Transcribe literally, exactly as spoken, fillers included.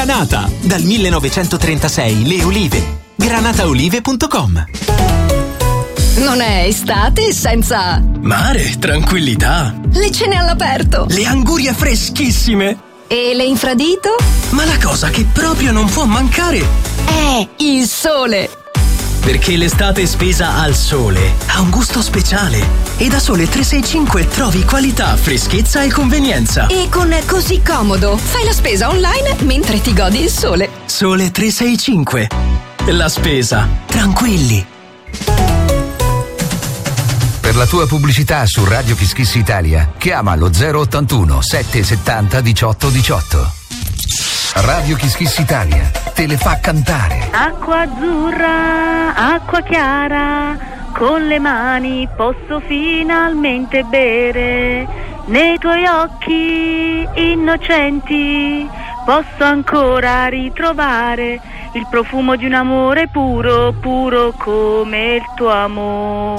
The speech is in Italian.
Granata. Dal millenovecentotrentasei le olive. granataolive punto com. Non è estate senza mare, tranquillità, le cene all'aperto, le angurie freschissime e le infradito? Ma la cosa che proprio non può mancare è il sole. Perché l'estate spesa al sole ha un gusto speciale e da Sole trecentosessantacinque trovi qualità, freschezza e convenienza. E con Così Comodo fai la spesa online mentre ti godi il sole. Sole trecentosessantacinque. La spesa tranquilli. Per la tua pubblicità su Radio Kiss Kiss Italia chiama lo zero ottantuno settecentosettanta diciotto diciotto. Radio Kiss Kiss Italia te le fa cantare. Acqua azzurra, acqua chiara, con le mani posso finalmente bere. Nei tuoi occhi innocenti posso ancora ritrovare il profumo di un amore puro, puro come il tuo amore.